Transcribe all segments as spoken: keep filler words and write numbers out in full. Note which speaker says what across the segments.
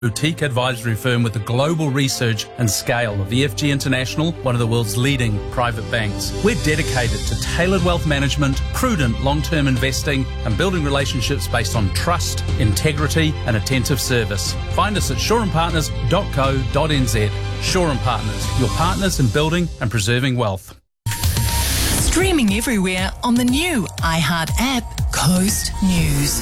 Speaker 1: boutique advisory firm with the global research and scale of E F G International, one of the world's leading private banks. We're dedicated to tailored wealth management, prudent long-term investing, and building relationships based on trust, integrity, and attentive service. Find us at shaw and partners dot co dot n z. Shaw and Partners, your partners in building and preserving wealth.
Speaker 2: Streaming everywhere on the new iHeart app, Coast News.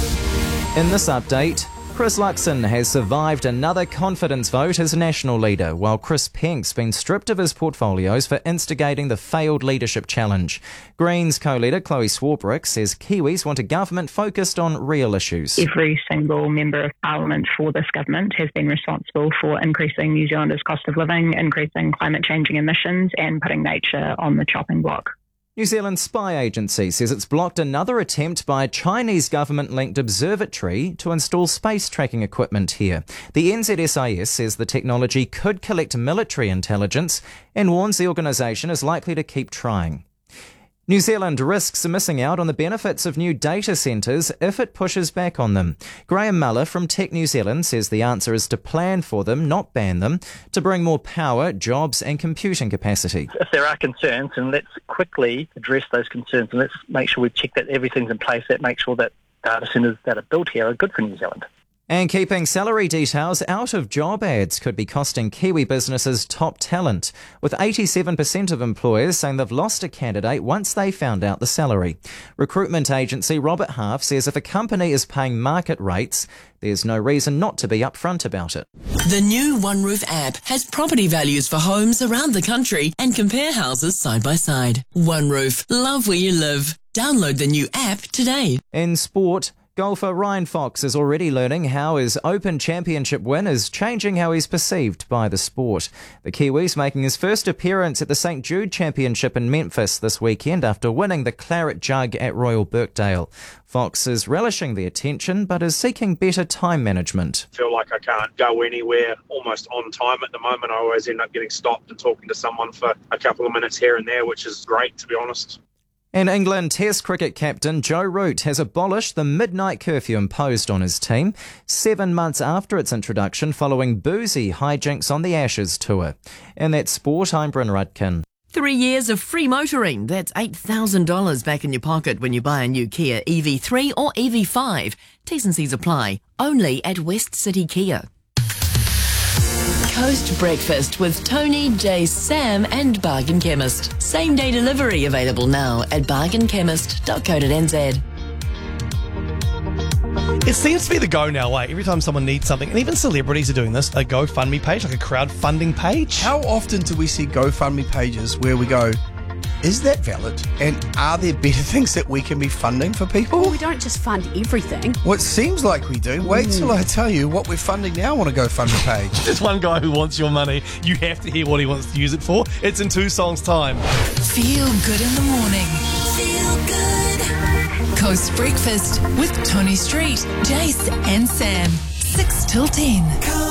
Speaker 3: In this update, Chris Luxon has survived another confidence vote as national leader, while Chris Penk's been stripped of his portfolios for instigating the failed leadership challenge. Greens co-leader Chloe Swarbrick says Kiwis want a government focused on real issues.
Speaker 4: Every single member of parliament for this government has been responsible for increasing New Zealanders' cost of living, increasing climate changing emissions, and putting nature on the chopping block.
Speaker 3: New Zealand spy agency says it's blocked another attempt by a Chinese government-linked observatory to install space tracking equipment here. The N Z S I S says the technology could collect military intelligence and warns the organisation is likely to keep trying. New Zealand risks missing out on the benefits of new data centres if it pushes back on them. Graham Muller from Tech New Zealand says the answer is to plan for them, not ban them, to bring more power, jobs and computing capacity.
Speaker 5: If there are concerns, then let's quickly address those concerns and let's make sure we check that everything's in place, that make sure that data centres that are built here are good for New Zealand.
Speaker 3: And keeping salary details out of job ads could be costing Kiwi businesses top talent, with eighty-seven percent of employers saying they've lost a candidate once they found out the salary. Recruitment agency Robert Half says if a company is paying market rates, there's no reason not to be upfront about it.
Speaker 2: The new OneRoof app has property values for homes around the country and compare houses side by side. OneRoof, love where you live. Download the new app today.
Speaker 3: In sport, golfer Ryan Fox is already learning how his Open Championship win is changing how he's perceived by the sport. The Kiwi's making his first appearance at the Saint Jude Championship in Memphis this weekend after winning the Claret Jug at Royal Birkdale. Fox is relishing the attention but is seeking better time management.
Speaker 6: I feel like I can't go anywhere almost on time at the moment. I always end up getting stopped and talking to someone for a couple of minutes here and there, which is great, to be honest.
Speaker 3: And England Test cricket captain Joe Root has abolished the midnight curfew imposed on his team, seven months after its introduction following boozy hijinks on the Ashes tour. In that sport, I'm Bryn Rudkin.
Speaker 7: Three years of free motoring. That's eight thousand dollars back in your pocket when you buy a new Kia E V three or E V five. T's and C's apply. Only at West City Kia. Coast Breakfast with Tony, Jace, Sam and Bargain Chemist. Same day delivery available now at bargain chemist dot co dot n z.
Speaker 8: It seems to be the go now, like every time someone needs something, and even celebrities are doing this, a GoFundMe page, like a crowdfunding page.
Speaker 9: How often do we see GoFundMe pages where we go, is that valid? And are there better things that we can be funding for people?
Speaker 10: Well, we don't just fund everything.
Speaker 9: Well, it seems like we do. Wait till I tell you what we're funding now on a GoFundMe page.
Speaker 8: There's one guy who wants your money. You have to hear what he wants to use it for. It's in two songs' time.
Speaker 2: Feel good in the morning. Feel good. Coast Breakfast with Tony Street, Jace and Sam. six till ten.